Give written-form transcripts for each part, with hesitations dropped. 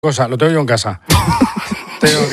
cosa, lo tengo yo en casa. Pero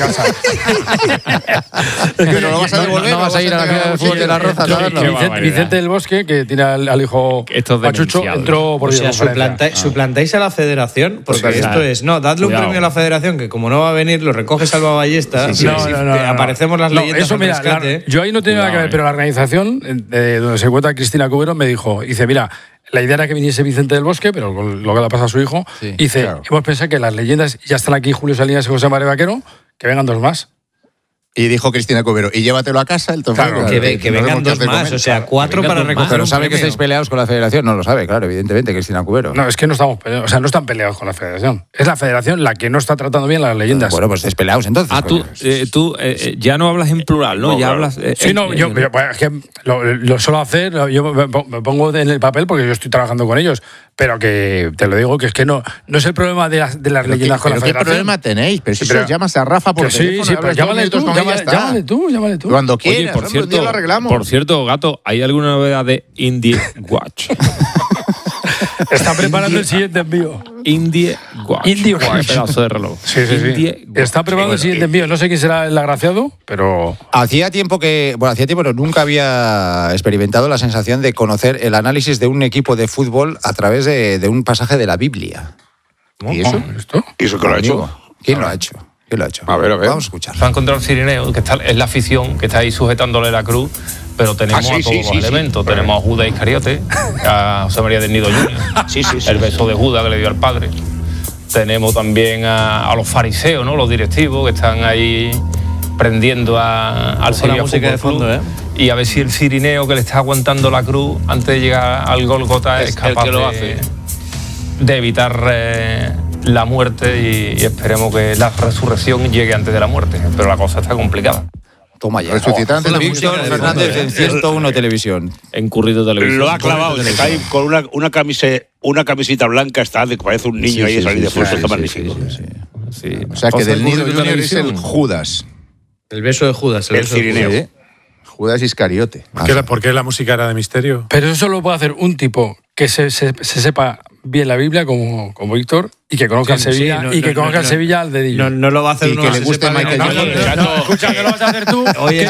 no lo vas a devolver. No vas a ir a la Feria del Fútbol de la Roza. Vicente del Bosque, que tiene al hijo Pachucho, entró por suplantáis a la federación, porque esto es, dadle un premio a la federación, que como no va a venir, lo recoge Salva Ballesta, aparecemos las leyendas. Eso, mira, yo ahí no tengo nada que ver, pero la organización, donde se encuentra Cristina Cubero, me dice, mira, la idea era que viniese Vicente del Bosque, pero con lo que le pasa a su hijo, dice, hemos pensado que las leyendas ya están aquí, Julio Salinas y José María Vaquero, que vengan dos más. Y dijo Cristina Cubero, y llévatelo a casa el trofeo. Claro, que vengan dos más, o sea, 4 para recoger. Pero sabe que estáis peleados con la federación, no lo sabe, claro, evidentemente, Cristina Cubero. No, es que no estamos peleados, o sea, no están peleados con la federación. Es la federación la que no está tratando bien las leyendas. Bueno, pues estáis peleados entonces. Tú ya no hablas en plural, ¿no? Ya hablas. Sí, no, yo es que lo suelo hacer, yo me pongo en el papel porque yo estoy trabajando con ellos. Pero que te lo digo, que es que no es el problema de las leyendas con la federación. ¿Qué problema tenéis? Pero si llamas a Rafa por teléfono, sí, pero llámale tú. Cuando quieras, oye, por cierto, Gato, ¿hay alguna novedad de Indie Watch? Está preparando el siguiente envío. Indie Watch. Pedazo de reloj. Sí. Está preparando el siguiente envío. No sé quién será el agraciado, pero... Hacía tiempo nunca había experimentado la sensación de conocer el análisis de un equipo de fútbol a través de un pasaje de la Biblia. ¿Y eso? ¿Y eso qué lo ha hecho? ¿Quién lo ha hecho? A ver. Vamos a escuchar. Se ha encontrado el Cirineo, que es la afición que está ahí sujetándole la cruz, pero tenemos a todos los elementos. Tenemos a Judas Iscariote, a José María del Nido Junior, el beso de Judas que le dio al padre. Tenemos también a los fariseos, ¿no? Los directivos que están ahí prendiendo al Sevilla Fútbol Club. Y a ver si el Cirineo, que le está aguantando la cruz antes de llegar al Gólgota, es capaz de evitar la muerte y esperemos que la resurrección llegue antes de la muerte. Pero la cosa está complicada. Toma ya. Resucitante. Víctor Fernández en 101 Televisión. En Currito Televisión. Lo ha clavado. Se cae con una camiseta blanca, que parece un niño ahí de salir de fuerza. Está magnífico. Sí. O sea, que del Nido Junior es el Judas. El beso de Judas. El Cirineo. Judas Iscariote. ¿Por qué la música era de misterio? Pero eso solo puede hacer un tipo que se sepa bien la Biblia como Víctor y que conozca el Sevilla que conozca el Sevilla al dedillo. No lo va a hacer uno que le guste Michael Jackson. Escucha, que lo vas a hacer tú. Hoy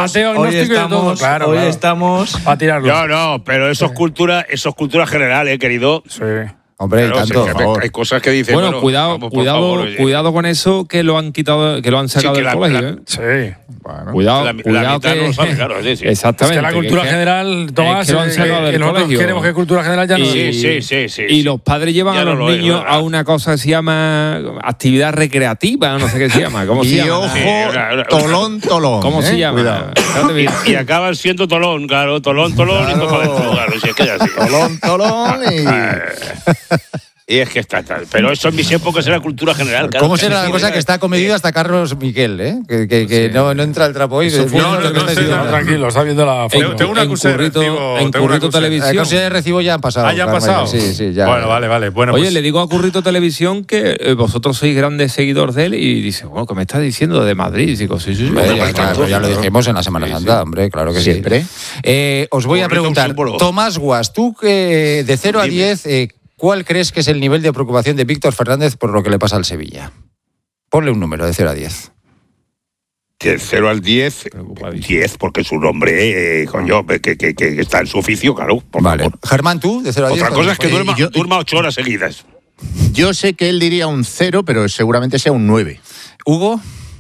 estamos a tirarlo. No, pero eso es cultura general, querido. Sí. Hombre, claro, tanto. hay cosas que dicen. Bueno, cuidado con eso, que lo han quitado, que lo han sacado del colegio. Sí. Bueno, cuidado la mitad que no lo sabe, claro. Sí. Exactamente. Es que la cultura general, Tomás, que lo han sacado del nosotros colegio. queremos que cultura general ya no. Sí. Y los padres llevan a los niños a una cosa que se llama actividad recreativa, no sé qué se llama. ¿Cómo se llama? Ojo, tolón. ¿Cómo se llama? Y acaban siendo tolón, claro. Tolón y tocadero, claro. Si es que es así. Tolón y... Y es que está tal. Pero eso en mis épocas era cultura general. Claro. ¿Cómo será la cosa que está comedido hasta Carlos Miquel, que no entra el trapo hoy? Tranquilo, está viendo la foto. Tengo una cosa en Currito Televisión. Las de recibo ya han pasado. ¿Ya han pasado? Sí, ya. Bueno, vale. Bueno, oye, le digo a Currito Televisión que vosotros sois grandes seguidores de él y dice, bueno, ¿qué me estás diciendo de Madrid? Y digo, sí. Ya lo dijimos en la Semana Santa, hombre, claro que siempre. Os voy a preguntar, Tomás Guas, tú de 0 a 10... ¿Cuál crees que es el nivel de preocupación de Víctor Fernández por lo que le pasa al Sevilla? Ponle un número de 0 a 10. De 0 al 10, 10, porque es un hombre, que está en su oficio, claro. Vale. Germán, ¿tú? De 0 a 10. Otra cosa es que duerma 8 horas seguidas. Yo sé que él diría un 0, pero seguramente sea un 9. ¿Hugo?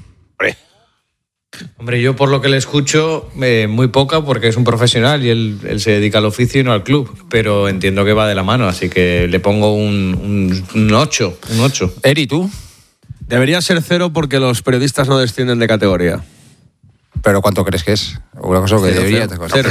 Hombre, yo por lo que le escucho, muy poca, porque es un profesional y él se dedica al oficio y no al club, pero entiendo que va de la mano, así que le pongo un 8. Un 8. Eri, ¿tú? Debería ser 0 porque los periodistas no descienden de categoría. ¿Pero cuánto crees que es? Una cosa que debería...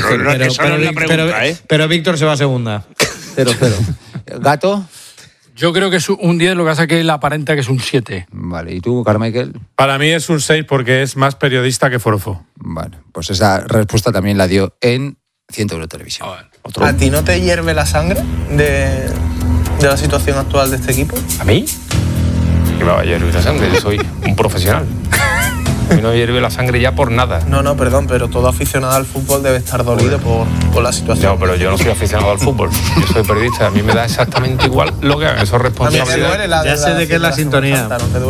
Pero Víctor se va a segunda. 0. ¿Gato? Yo creo que es un 10, lo que pasa es que él aparenta que es un 7. Vale, ¿y tú, Carmichael? Para mí es un 6 porque es más periodista que forofo. Vale, pues esa respuesta también la dio en 101 Televisión. ¿A ti no te hierve la sangre de la situación actual de este equipo? ¿A mí? Que me va a hierver la sangre, yo soy un profesional. A mí no me hierve la sangre ya por nada. No, perdón, pero todo aficionado al fútbol debe estar dolido por la situación. No, pero yo no soy aficionado al fútbol. Yo soy periodista. A mí me da exactamente igual lo que hagan. Eso es responsabilidad. Ya sé de qué es la sintonía.